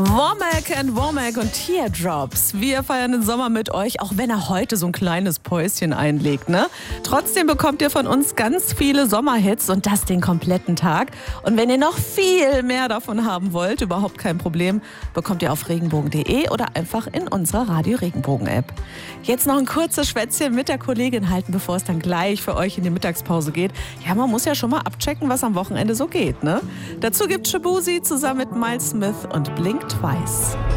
Womack and Womack und Teardrops. Wir feiern den Sommer mit euch, auch wenn er heute so ein kleines Päuschen einlegt, ne? Trotzdem bekommt ihr von uns ganz viele Sommerhits und das den kompletten Tag. Und wenn ihr noch viel mehr davon haben wollt, überhaupt kein Problem, bekommt ihr auf regenbogen.de oder einfach in unserer Radio Regenbogen App. Jetzt noch ein kurzes Schwätzchen mit der Kollegin halten, bevor es dann gleich für euch in die Mittagspause geht. Ja, man muss ja schon mal abchecken, was am Wochenende so geht, ne? Dazu gibt Shabuzi zusammen mit Miles Smith und Blink Twice.